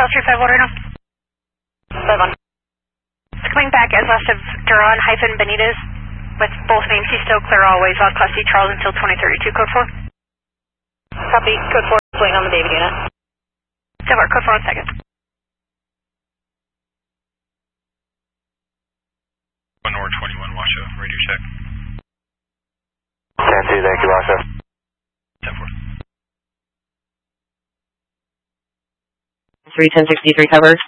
Charles 351 right now. 5-1. It's coming back as left of Duran-Benitez with both names. He's still clear always on Class C Charles until 2032, code 4. Copy, code 4, waiting on the David unit. Denver, code 4 on second. 1 North 21, Washoe, radio check. 10-2, thank you, Washoe. 10-4. 31063 covered.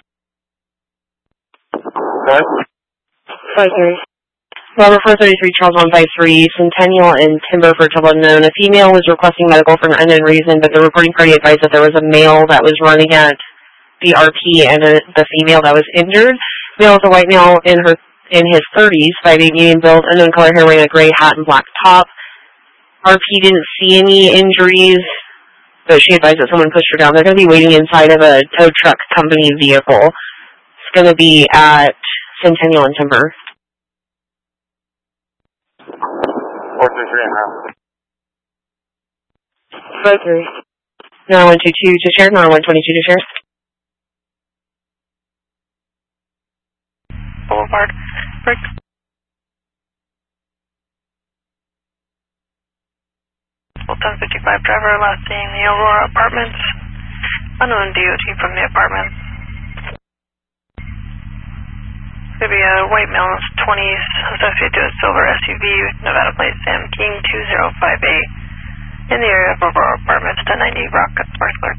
Good. 5-3. Robert 433 Charles 153, Centennial and Timber for trouble unknown. A female was requesting medical for an unknown reason, but the reporting party advised that there was a male that was running at the RP and the female that was injured. Male is a white male in his 30s, 5'8", medium build, unknown color hair, wearing a gray hat and black top. RP didn't see any injuries, but she advised that someone pushed her down. They're going to be waiting inside of a tow truck company vehicle. It's going to be at Centennial and Timber. 433 and now. 5-3. 9122 to share, 9122 to share. Boulevard. Break. Full 1055 driver, last seeing the Aurora Apartments. Unknown DOT from the apartment. Could be a white male in his 20s, associated to a silver SUV with Nevada plate Sam King 2058 in the area of Aurora Apartments, 1090 Rock, Sparkler.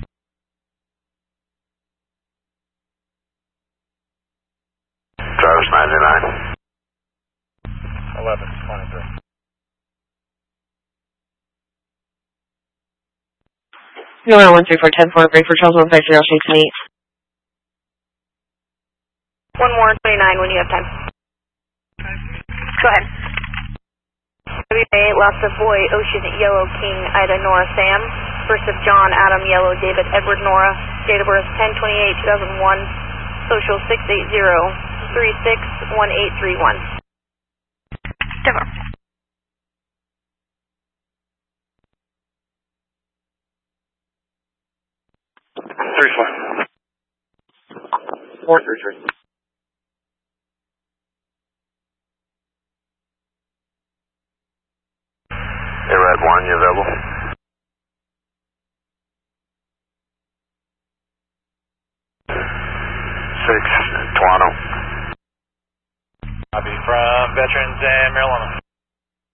Travis 99. 11-23. No, 13410-4, break for Charles 153, Washington 8. One more, 29 when you have time. Go ahead. WA, last of Boy, Ocean, Yellow, King, Ida, Nora, Sam. First of John, Adam, Yellow, David, Edward, Nora. Date of birth 10/28/2001. Social 680-361831. Denver. 3-4. 433. Hey, Red 1, you available? Toronto. Copy from Veterans and Maryland.